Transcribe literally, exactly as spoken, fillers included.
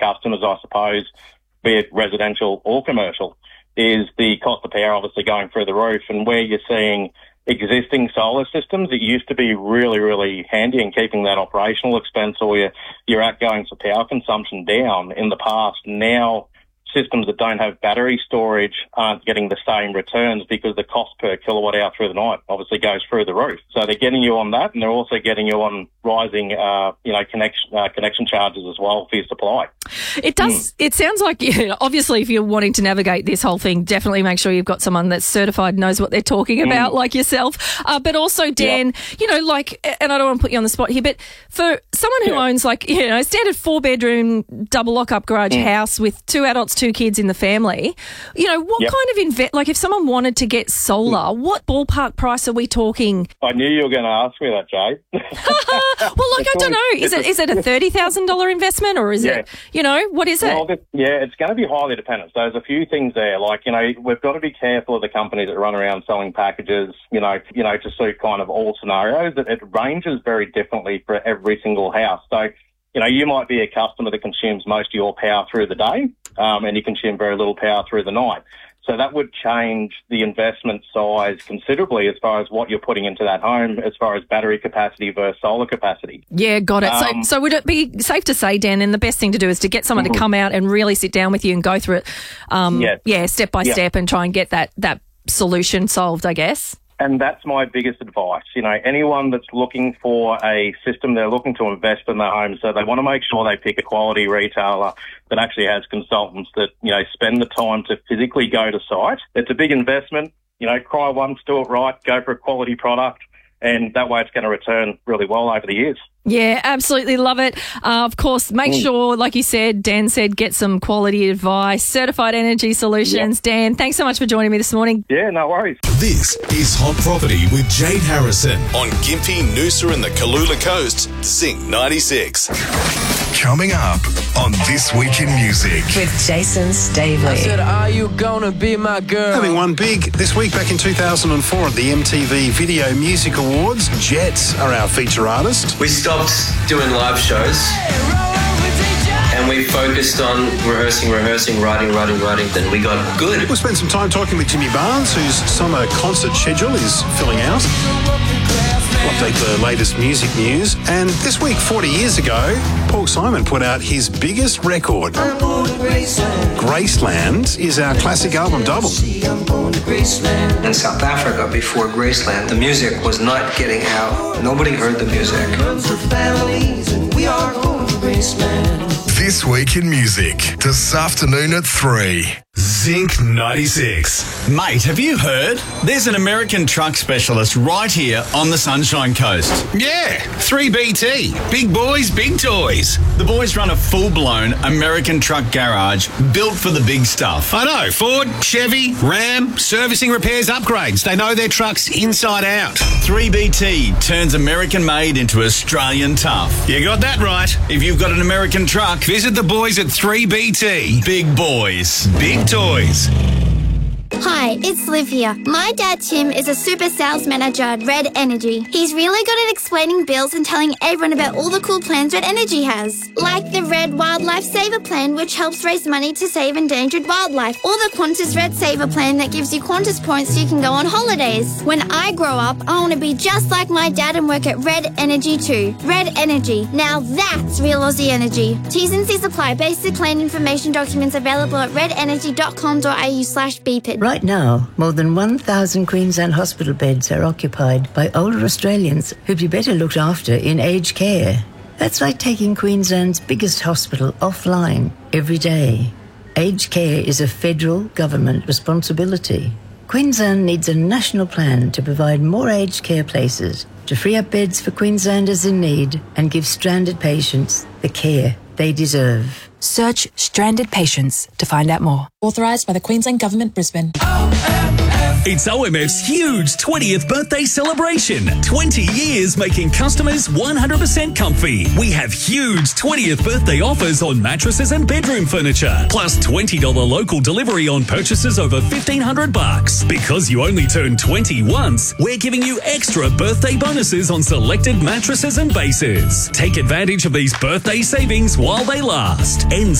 customers, I suppose, be it residential or commercial, is the cost of power obviously going through the roof, and where you're seeing existing solar systems, it used to be really, really handy in keeping that operational expense or your, your outgoings for power consumption down in the past. Now, systems that don't have battery storage aren't getting the same returns because the cost per kilowatt hour through the night obviously goes through the roof. So they're getting you on that, and they're also getting you on rising, uh, you know, connection uh, connection charges as well for your supply. It does. Mm. It sounds like, you know, obviously, if you're wanting to navigate this whole thing, definitely make sure you've got someone that's certified, knows what they're talking about, mm. like yourself. Uh, but also, Dan, yep. you know, like, and I don't want to put you on the spot here, but for someone who yep. owns, like, you know, a standard four-bedroom, double lock-up garage mm. house with two adults, two kids in the family, you know, what yep. kind of invest? Like, if someone wanted to get solar, mm. what ballpark price are we talking? I knew you were going to ask me that, Jay. Well, like, I don't know. Is it is it a thirty thousand dollars investment, or is yeah. it, you know, what is it? Well, yeah, it's going to be highly dependent. So there's a few things there. Like, you know, we've got to be careful of the companies that run around selling packages, you know, you know, to suit kind of all scenarios. It, it ranges very differently for every single house. So, you know, you might be a customer that consumes most of your power through the day, um, and you consume very little power through the night. So that would change the investment size considerably as far as what you're putting into that home, as far as battery capacity versus solar capacity. Yeah, got it. Um, so, so would it be safe to say, Dan, and the best thing to do is to get someone mm-hmm. to come out and really sit down with you and go through it, um, yes. yeah, step by yes. step, and try and get that that solution solved, I guess? And that's my biggest advice. You know, anyone that's looking for a system, they're looking to invest in their home, so they want to make sure they pick a quality retailer that actually has consultants that, you know, spend the time to physically go to site. It's a big investment. You know, cry once, do it right, go for a quality product, and that way it's going to return really well over the years. Yeah, absolutely love it. Uh, of course, make mm. sure, like you said, Dan said, get some quality advice. Certified Energy Solutions. Yep. Dan, thanks so much for joining me this morning. Yeah, no worries. This is Hot Property with Jade Harrison on Gympie, Noosa and the Kalula Coast, Sync ninety-six. Coming up on This Week in Music. With Jason Stavely. I said, are you gonna be my girl? Having won big this week back in two thousand four at the M T V Video Music Awards, Jets are our feature artist. We stopped doing live shows and we focused on rehearsing, rehearsing, writing, writing, writing. Then we got good. We'll spend some time talking with Jimmy Barnes, whose summer concert schedule is filling out. We'll update the latest music news. And this week, forty years ago, Paul Simon put out his biggest record. Graceland is our classic album double. In South Africa, before Graceland, the music was not getting out. Nobody heard the music. This Week in Music, this afternoon at three. Zinc ninety-six. Mate, have you heard? There's an American truck specialist right here on the Sunshine Coast. Yeah, three B T. Big boys, big toys. The boys run a full-blown American truck garage built for the big stuff. I know. Ford, Chevy, Ram, servicing, repairs, upgrades. They know their trucks inside out. three B T turns American-made into Australian tough. You got that right. If you've got an American truck, visit the boys at three B T. Big boys, big toys. Hi, it's Liv here. My dad Tim is a super sales manager at Red Energy. He's really good at explaining bills and telling everyone about all the cool plans Red Energy has. Like the Red Wildlife Saver Plan, which helps raise money to save endangered wildlife. Or the Qantas Red Saver Plan that gives you Qantas points so you can go on holidays. When I grow up, I want to be just like my dad and work at Red Energy too. Red Energy. Now that's real Aussie energy. T's and C's apply. Basic plan information documents available at redenergy.com.au slash BPID. Right now, more than one thousand Queensland hospital beds are occupied by older Australians who'd be better looked after in aged care. That's like taking Queensland's biggest hospital offline every day. Aged care is a federal government responsibility. Queensland needs a national plan to provide more aged care places, to free up beds for Queenslanders in need and give stranded patients the care they deserve. Search Stranded Patients to find out more. Authorised by the Queensland Government, Brisbane. It's O M F's huge twentieth birthday celebration. twenty years making customers one hundred percent comfy. We have huge twentieth birthday offers on mattresses and bedroom furniture. Plus twenty dollars local delivery on purchases over fifteen hundred bucks. Because you only turn twenty once, we're giving you extra birthday bonuses on selected mattresses and bases. Take advantage of these birthday savings while they last. Ends